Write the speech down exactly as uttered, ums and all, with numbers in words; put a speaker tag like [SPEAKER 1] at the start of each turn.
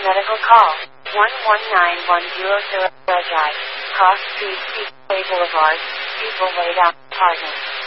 [SPEAKER 1] medical call. one one nine one zero zero Drive, Cross Street, Speedway Boulevard, Steeple Way, Apartment.